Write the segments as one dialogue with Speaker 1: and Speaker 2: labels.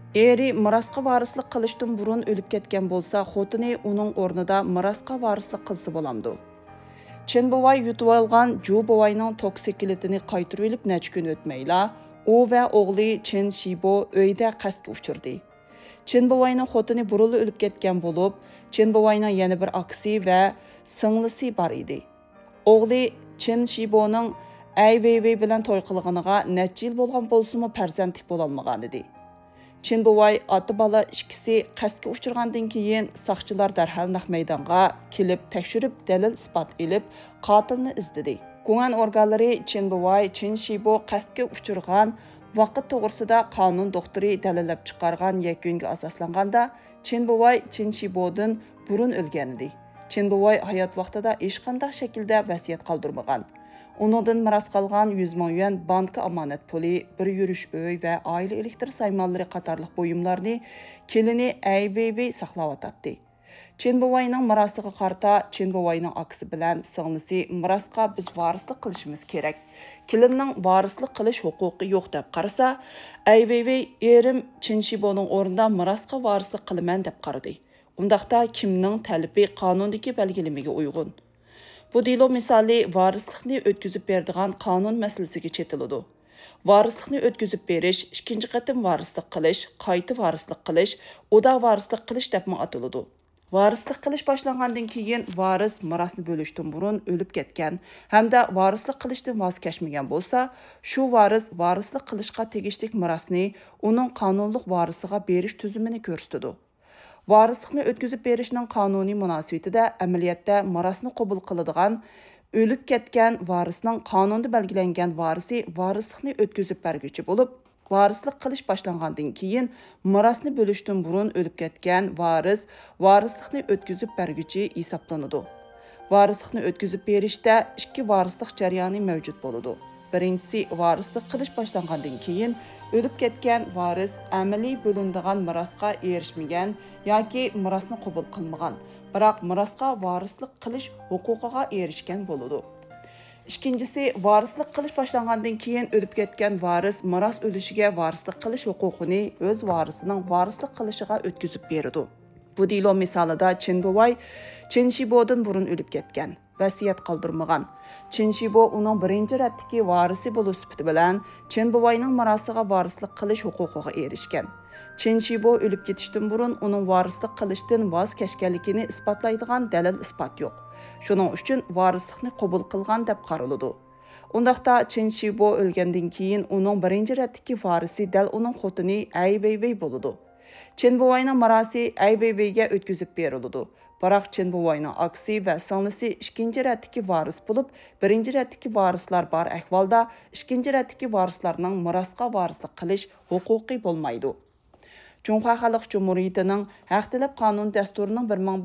Speaker 1: Eri mirasqa varislik qilishdan burun o'lib ketgan bo'lsa, xotini uning o'rnida mirasqa varislik qilsa bo'lamdi. Chen bovay yutib olgan Ju bovayning toksikilitini qaytirib olib necha kun o'tmayla, u va o'g'li Chen Shibo uyda qasdga uchirdi. Chen bovayning xotini burunli o'lib ketgan bo'lib, Chen bovayning yana bir aksi va singlisi bor edi. O'g'li Chen Shiboning Ai Weiwei bilan to'y qilganiga necha yil bo'lgan bo'lsa-mu farzandlik bo'lolmagan edi. Chen bovay ota bola ikkisi qasdga uchirgandan keyin soqchilar darhol naq maydonga kelib tekshirib dalil isbot elib qotilni izladi. Guman organlari Chen bovay Chen Shibo qasdga uchirgan vaqt to'g'risida qonun doktori dalillab chiqargan yakunga asoslanganda Chen bovay Chen Shibodan burun o'lgan edi. Chen bovay hayot vaqtida hech qanday shaklda vasiyat qoldirmagan. Onundan miras qalğan 100 ming yuan banka amanat puli, bir yurish uy va oila elektr saymanlari qatorliq buyumlarni kelini Ai Weiwei saqlab atdi. Chen bovayning mirasiga qarta Chen bovayning aksi bilan singlisi mirasga biz varislik qilishimiz kerak. Kelinning varislik qilish huquqi yo'q deb qarasa, Ai Weiwei erim Chen Shiboning o'rnida mirasga varislik qilaman deb qaradi. Undaqda kimning talabi qonundagi belgilamega uyg'un. Bu delo misali varislikni o'tkazib beradigan qonun masalasiga chetiladi. Varislikni o'tkazib berish, ikkinchi qatim varislik qilish, qayta varislik qilish, oda varislik qilish deb ataladi. Varislik qilish boshlangandan keyin varis mirosni bo'lishdan burun o'lib ketgan hamda varislik qilishdan voz kechmagan bo'lsa, shu varis varislik qilishga tegishli mirosni uning qonunli varisiga berish tuzumini ko'rsatadi. Varislikni o'tkazib berishning qonuniy munosabatida amaliyotda mirosni qabul qiladigan o'lib ketgan varisning qonunda belgilangan varisi varislikni o'tkazib berguchi bo'lib, varislik qilish boshlangandan keyin mirosni bo'lishdan burun o'lib ketgan varis varislikni o'tkazib berguchi hisoblanadi. Varislikni o'tkazib berishda ikki varislik jarayoni mavjud bo'ladi. Birinchisi varislik qilish boshlangandan keyin o'lib ketgan varis amaliy bo'linadigan mirosga erishmagan yoki mirosni qabul qilmagan, biroq mirosga varislik qilish huquqiga erishgan bo'ladi. Ikkinchisi varislik qilish boshlangandan keyin o'lib ketgan varis miros o'lishiga varislik qilish huquqini o'z varisining varislik qilishiga o'tkazib beradi. Bu delo misolida Chen bovay Chen Shibodan burun o'lib ketgan, vasiyat qoldirmagan. Chen Shibo uning birinchi ratdagi varisi bo'lish sifati bilan Chen bovayning mirosiga varislik qilish huquqiga erishgan. Chen Shibo o'lib ketishdan burun uning varislik qilishdan voz kechganligini isbotlaydigan dalil isbot yo'q. Shuning uchun varislikni qabul qilgan deb qaraladi. Undaqda Chen Shibo o'lgandan keyin uning birinchi ratdagi varisi dal uning xotini Ai Weiwei bo'ladi. Chen bovayning mirosi Ai Weiweiga o'tkazib beriladi. Biroq Chen bovayning aksi va singlisi ikkinchi ratdagi varis bo'lib, birinchi ratdagi varislar bor ahvolda ikkinchi ratdagi varislarning mirosga varislik qilish huquqi bo'lmaydi. Cumhuriyet Xalq Cumhuriyetining Haq talab qonun dasturining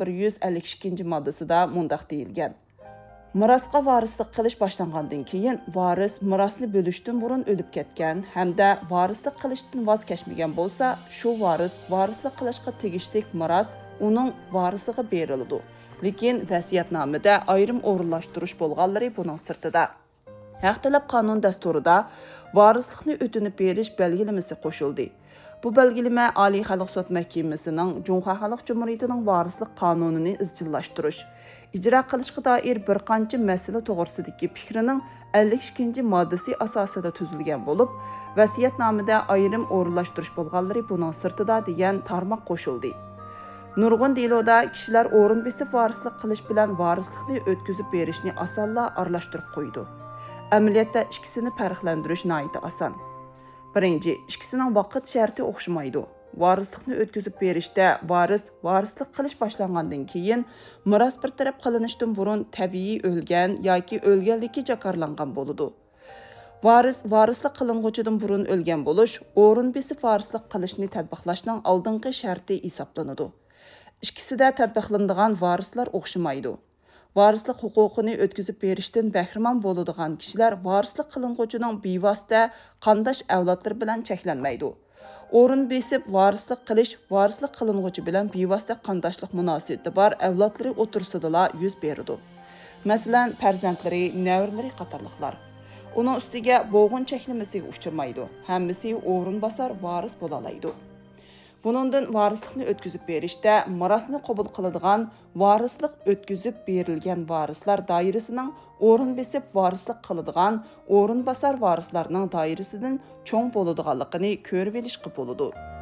Speaker 1: 1152 moddasida mundaq deyilgan. Mirosga varislik qilish boshlangandan keyin varis mirosni bo'lishdan burun o'lib ketgan hamda varislik qilishdan voz kechmagan bo'lsa, shu varis varislik qilishga tegishli miros uning varisiga beriladi. Lekin vasiyatnomada ayrim o'rinlashtirish bo'lganlari buning sirtida. Haq talab qonun dasturida varislikni o'tinib berish belgilamasi qo'shildi. Bu belgilama Oliy Xalq sud mahkamasining Cumhuriyet Xalq Cumhuriyetining varislik qonunini izchillashtirish, ijro qilishga doir bir qancha masala to'g'risidagi fikrining 52-moddasi asosida tuzilgan bo'lib, vasiyatnomada ayrim o'rinlashtirish bo'lganlari buning sirtida degan tarmoq qo'shildi. Nurg'un deloda kishilar o'rin besib varislik qilish bilan varislikni o'tkazib berishni osonla aralashtirib qo'ydi. Amaliyotda ikkisini farqlantirish nihoyat oson. Birinchi, ikkisining vaqt sharti o'xshamaydi. Varislikni o'tkazib berishda varis varislik qilish boshlangandan keyin miros bir taraf qilinishdan burun tabiiy o'lgan yoki o'lganligi jakarlangan bo'ladi. Varis varislik qilinguchidan burun o'lgan bo'lish o'rin besib varislik qilishni tatbiqlashning oldingi sharti hisoblanadi. Ikkisida tatbiqlanadigan varislar o'xshamaydi. Varislik huquqini o'tkazib berishdan bahramon bo'ladigan kishilar varislik qilinguchining bevosita qandosh avlodlari bilan cheklanmaydi. O'rin besib varislik qilish varislik qilinguchi bilan bevosita qandoshlik munosabati bor avlodlari o'tirsidala yuz beradi. Masalan, farzandlari, nevaralari qatorliqlar. Uning ustiga bo'g'in cheklamasiga uchirmaydi. Hammasi o'rin bosar varis bo'la oladi. Bunundan varislikni ötküzüp berişte mirasni qabul qiladigan varislik ötküzüp berilgan varislar dairəsinin o'rin besib varislik qiladigan o'rin basar varislarning dairəsidan cho'ng bo'ladiganligini ko'rib olishga bo'ladi.